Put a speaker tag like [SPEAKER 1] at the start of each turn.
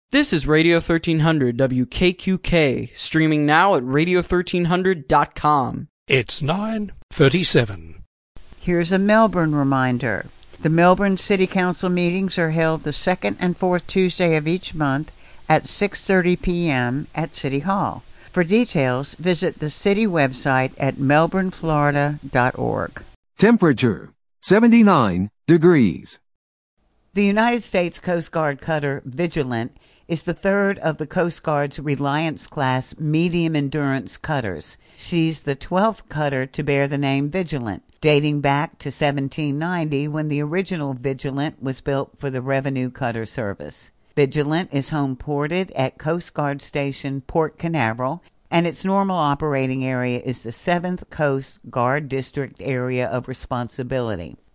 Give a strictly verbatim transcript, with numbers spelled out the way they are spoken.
[SPEAKER 1] This is Radio thirteen hundred W K Q K, streaming now at radio thirteen hundred dot com.
[SPEAKER 2] It's nine thirty-seven.
[SPEAKER 3] Here's a Melbourne reminder. The Melbourne City Council meetings are held the second and fourth Tuesday of each month at six thirty p.m. at City Hall. For details, visit the city website at melbourne florida dot org.
[SPEAKER 4] Temperature, seventy-nine degrees.
[SPEAKER 3] The United States Coast Guard cutter Vigilant is the third of the Coast Guard's Reliance-class medium-endurance cutters. She's the twelfth cutter to bear the name Vigilant, dating back to seventeen ninety when the original Vigilant was built for the Revenue Cutter Service. Vigilant is home-ported at Coast Guard Station Port Canaveral, and its normal operating area is the seventh Coast Guard District Area of Responsibility.